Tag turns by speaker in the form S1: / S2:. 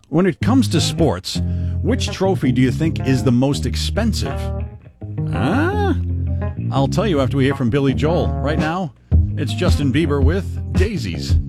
S1: When it comes to sports, which trophy do you think is the most expensive? Huh? I'll tell you after we hear from Billy Joel. Right now, it's Justin Bieber with Daisies.